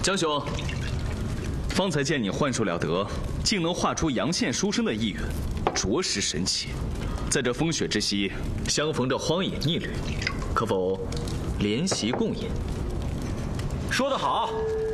江兄，方才见你幻术了得，竟能画出阳线书生的意蕴，着实神奇。在这风雪之夕，相逢这荒野逆旅，可否怜惜共饮？ 说得好。